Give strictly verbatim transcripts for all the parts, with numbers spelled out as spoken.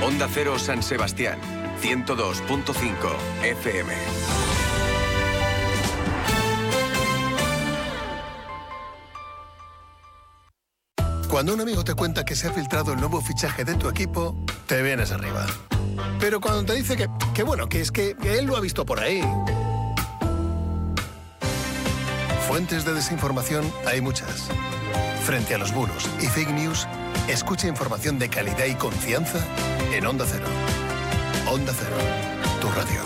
Onda Cero San Sebastián, ciento dos punto cinco F M. Cuando un amigo te cuenta que se ha filtrado el nuevo fichaje de tu equipo, te vienes arriba. Pero cuando te dice que, que bueno, que es que, que él lo ha visto por ahí. Fuentes de desinformación hay muchas. Frente a los bulos y fake news, escucha información de calidad y confianza en Onda Cero. Onda Cero, tu radio.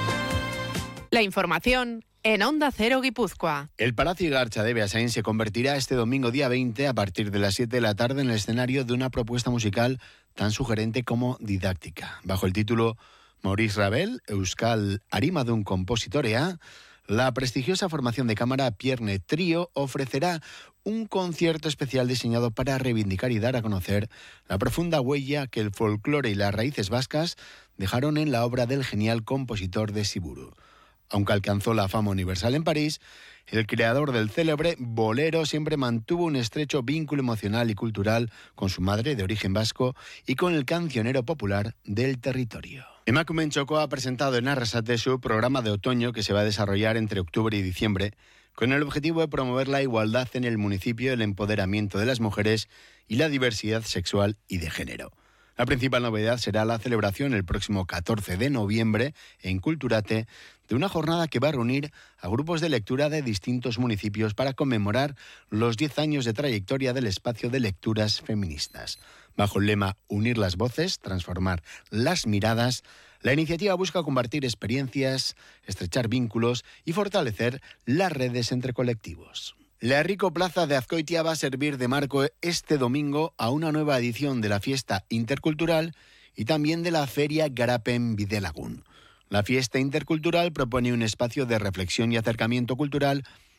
La información en Onda Cero Guipúzcoa. El Palacio Igarcha de Beasain se convertirá este domingo día veinte a partir de las siete de la tarde en el escenario de una propuesta musical tan sugerente como didáctica. Bajo el título Maurice Ravel, Euskal Arimadun Kompositorea, la prestigiosa formación de cámara Pierne Trío ofrecerá un concierto especial diseñado para reivindicar y dar a conocer la profunda huella que el folclore y las raíces vascas dejaron en la obra del genial compositor de Siburu. Aunque alcanzó la fama universal en París, el creador del célebre bolero siempre mantuvo un estrecho vínculo emocional y cultural con su madre de origen vasco y con el cancionero popular del territorio. Emakumeen Txoko ha presentado en Arrasate su programa de otoño que se va a desarrollar entre octubre y diciembre con el objetivo de promover la igualdad en el municipio, el empoderamiento de las mujeres y la diversidad sexual y de género. La principal novedad será la celebración el próximo catorce de noviembre en Culturate de una jornada que va a reunir a grupos de lectura de distintos municipios para conmemorar los diez años de trayectoria del espacio de lecturas feministas. Bajo el lema Unir las voces, transformar las miradas, la iniciativa busca compartir experiencias, estrechar vínculos y fortalecer las redes entre colectivos. La Rico Plaza de Azkoitia va a servir de marco este domingo a una nueva edición de la fiesta intercultural y también de la feria Garapen Bidelagun. La fiesta intercultural propone un espacio de reflexión y acercamiento cultural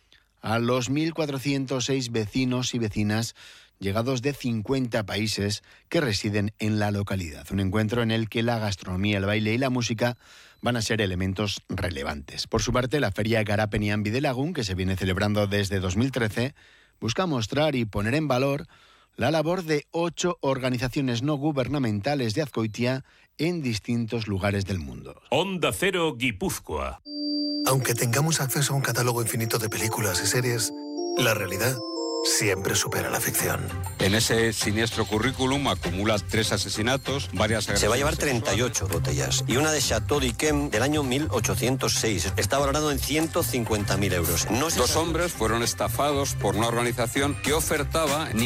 a los mil cuatrocientos seis vecinos y vecinas llegados de cincuenta países que residen en la localidad. Un encuentro en el que la gastronomía, el baile y la música van a ser elementos relevantes. Por su parte, la feria Garapenian Bidelagun, que se viene celebrando desde dos mil trece, busca mostrar y poner en valor la labor de ocho organizaciones no gubernamentales de Azkoitia en distintos lugares del mundo. Onda Cero Guipúzcoa. Aunque tengamos acceso a un catálogo infinito de películas y series, la realidad siempre supera la ficción. En ese siniestro currículum acumula tres asesinatos, varias agresiones. Se va a llevar treinta y ocho botellas y una de Chateau d'Yquem del año mil ochocientos seis. Está valorado en ciento cincuenta mil euros. No Dos hombres fueron estafados por una organización que ofertaba